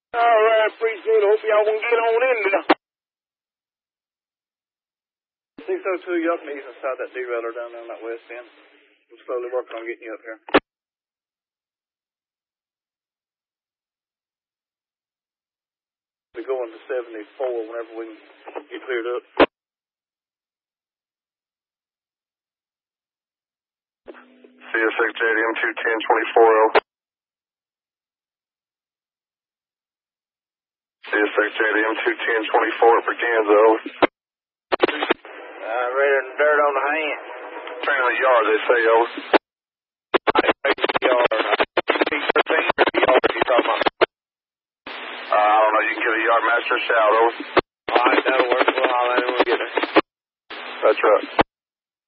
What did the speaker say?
All right, appreciate it. Hope y'all gonna get on in there. 602, you up and east inside that derailer down there on that west end. We're slowly working on getting you up here. We're going to 74 whenever we can get cleared up. CSX JDM 210 24 CSX JDM 210 24 for Kansas. Ready to dirt on the hand. Train in the yard, they say, over. Yard. Yard you talking about? I don't know, you can get a yard master shout, over. All right, that'll work. We'll holler at him when we get there. That's right.